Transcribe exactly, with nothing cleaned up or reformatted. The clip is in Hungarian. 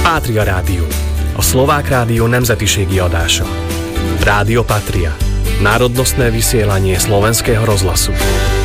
Pátria Rádió, a szlovák rádió nemzetiségi adása. Rádio Patria, národnostné vysielanie slovenského rozhlasu.